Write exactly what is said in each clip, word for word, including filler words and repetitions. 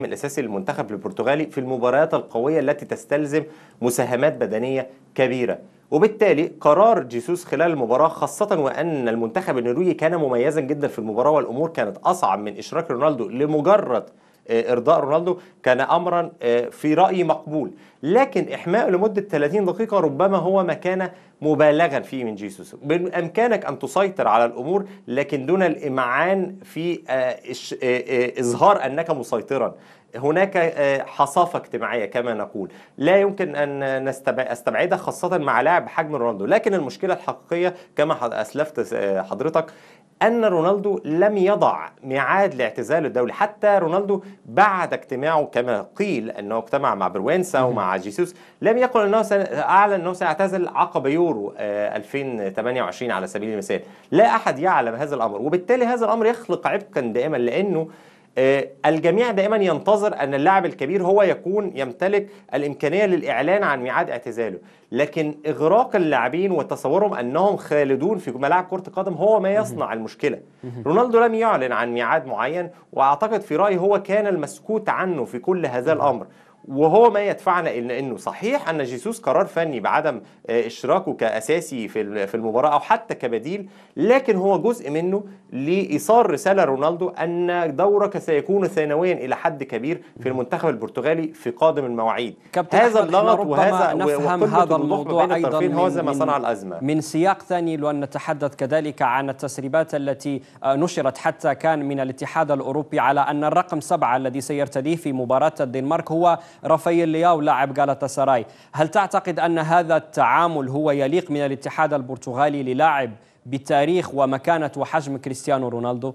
الأساسي للمنتخب البرتغالي في المباريات القوية التي تستلزم مساهمات بدنية كبيرة، وبالتالي قرار جيسوس خلال المباراة، خاصة وأن المنتخب النرويجي كان مميزا جدا في المباراة والأمور كانت أصعب من إشراك رونالدو لمجرد إرضاء رونالدو، كان أمرا في رأيي مقبول. لكن إحماءه لمدة ثلاثين دقيقة ربما هو ما كان مبالغا فيه من جيسوس. بإمكانك أن تسيطر على الأمور لكن دون الإمعان في إظهار أنك مسيطرا. هناك حصافة اجتماعية كما نقول لا يمكن أن نستبعدها، خاصة مع لاعب بحجم رونالدو. لكن المشكلة الحقيقية كما أسلفت حضرتك أن رونالدو لم يضع ميعاد لاعتزاله الدولي. حتى رونالدو بعد اجتماعه كما قيل أنه اجتمع مع بروينسا ومع جيسوس لم يقل أنه أعلن أنه سيعتزل عقب يورو ألفين وثمانية وعشرين على سبيل المثال. لا أحد يعلم هذا الأمر، وبالتالي هذا الأمر يخلق عبئا دائما، لأنه الجميع دائما ينتظر أن اللاعب الكبير هو يكون يمتلك الإمكانية للإعلان عن ميعاد اعتزاله. لكن إغراق اللاعبين وتصورهم أنهم خالدون في ملاعب كرة القدم هو ما يصنع المشكلة. رونالدو لم يعلن عن ميعاد معين، وأعتقد في رأيي هو كان المسكوت عنه في كل هذا الأمر، وهو ما يدفعنا إلى أنه صحيح أن جيسوس قرار فني بعدم إشراكه كأساسي في المباراة أو حتى كبديل، لكن هو جزء منه لإيصال رسالة رونالدو أن دورك سيكون ثانويا إلى حد كبير في المنتخب البرتغالي في قادم المواعيد. هذا اللغط وهذا نفهم هذا الموضوع أيضا من, ما صنع الأزمة. من سياق ثاني، لأن نتحدث كذلك عن التسريبات التي نشرت حتى كان من الاتحاد الأوروبي على أن الرقم سبعة الذي سيرتديه في مباراة الدنمارك هو رافائيل لياو لاعب غالاتا. هل تعتقد أن هذا التعامل هو يليق من الاتحاد البرتغالي للاعب بتاريخ ومكانة وحجم كريستيانو رونالدو؟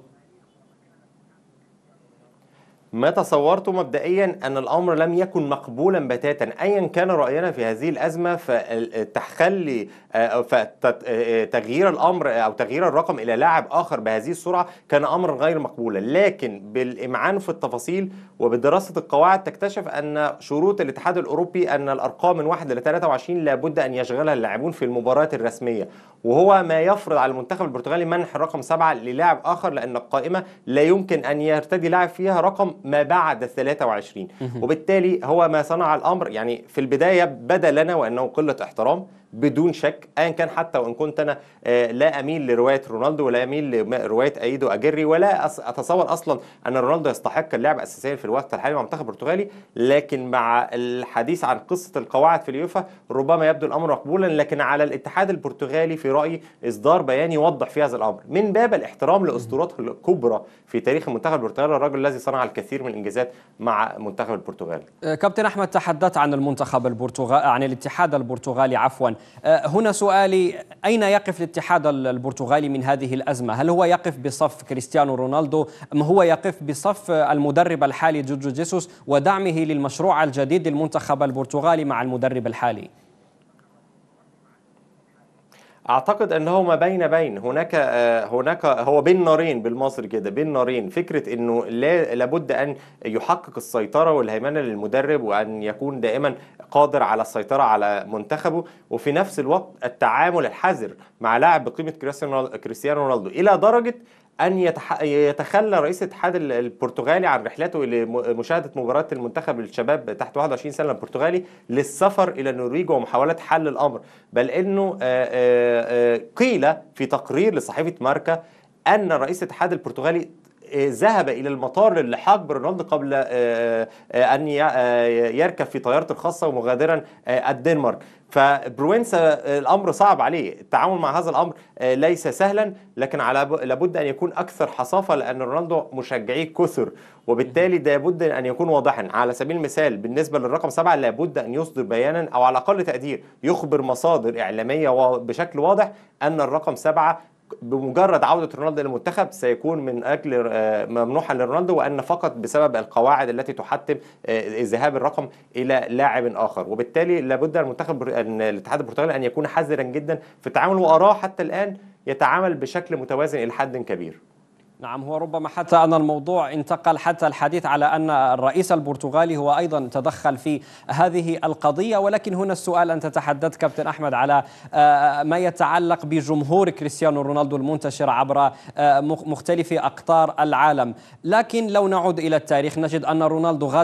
ما تصورته مبدئيا أن الأمر لم يكن مقبولا بتاتا أيا كان رأينا في هذه الأزمة. فتخلي تغيير الأمر أو تغيير الرقم إلى لاعب آخر بهذه السرعة كان أمرا غير مقبولا. لكن بالإمعان في التفاصيل وبدراسة القواعد تكتشف أن شروط الاتحاد الأوروبي أن الأرقام من واحد إلى ثلاثة وعشرين لابد أن يشغلها اللاعبون في المباريات الرسمية، وهو ما يفرض على المنتخب البرتغالي منح رقم سبعة للاعب آخر، لأن القائمة لا يمكن أن يرتدي لاعب فيها رقم ما بعد ثلاثة وعشرين. وبالتالي هو ما صنع الأمر يعني في البداية بدا لنا وأنه قلة احترام بدون شك أيا كان، حتى وإن كنت أنا لا أميل لرواية رونالدو ولا أميل لرواية أيدو أجري، ولا أتصور أصلا أن رونالدو يستحق اللعب أساسيا في الوقت الحالي مع المنتخب البرتغالي. لكن مع الحديث عن قصة القواعد في اليوفا ربما يبدو الأمر مقبولا، لكن على الاتحاد البرتغالي في رأيي إصدار بيان يوضح في هذا الأمر من باب الاحترام لأسطورات الكبرى في تاريخ المنتخب البرتغالي، الرجل الذي صنع الكثير من الإنجازات مع منتخب البرتغال. كابتن أحمد، تحدثت عن المنتخب البرتغالي، عن الاتحاد البرتغالي عفوا. هنا سؤالي، أين يقف الاتحاد البرتغالي من هذه الأزمة؟ هل هو يقف بصف كريستيانو رونالدو أم هو يقف بصف المدرب الحالي جورج جيسوس ودعمه للمشروع الجديد للمنتخب البرتغالي مع المدرب الحالي؟ اعتقد انه ما بين بين هناك هناك هو بين نارين، بالمصري كده بين نارين. فكره انه لا لابد ان يحقق السيطره والهيمنه للمدرب وان يكون دائما قادر على السيطره على منتخبه، وفي نفس الوقت التعامل الحذر مع لاعب بقيمه كريستيانو رونالدو الى درجه أن يتخلى رئيس الاتحاد البرتغالي عن رحلته لمشاهدة مباراة المنتخب الشباب تحت واحد وعشرين سنة البرتغالي للسفر إلى النرويج ومحاولة حل الأمر. بل أنه قيل في تقرير لصحيفة ماركا أن رئيس الاتحاد البرتغالي ذهب إلى المطار للحاق برونالدو قبل أن يركب في طيارته الخاصة ومغادرا الدنمارك. فبروينسا الأمر صعب عليه، التعامل مع هذا الأمر ليس سهلا، لكن على لابد أن يكون أكثر حصافة لأن رونالدو مشجعيه كثر، وبالتالي ده لابد أن يكون واضحا. على سبيل المثال بالنسبة للرقم سبعة لابد أن يصدر بيانا أو على أقل تقدير يخبر مصادر إعلامية بشكل واضح أن الرقم سبعة بمجرد عودة رونالدو للمنتخب سيكون من أجل ممنوحا لرونالدو، وأن فقط بسبب القواعد التي تحتم ذهاب الرقم إلى لاعب آخر. وبالتالي لابد المنتخب الاتحاد البرتغالي أن يكون حذرا جدا في التعامل، وأراه حتى الآن يتعامل بشكل متوازن إلى حد كبير. نعم، هو ربما حتى أن الموضوع انتقل حتى الحديث على أن الرئيس البرتغالي هو أيضا تدخل في هذه القضية. ولكن هنا السؤال، أنت تحدثت كابتن أحمد على ما يتعلق بجمهور كريستيانو رونالدو المنتشر عبر مختلف أقطار العالم، لكن لو نعود إلى التاريخ نجد أن رونالدو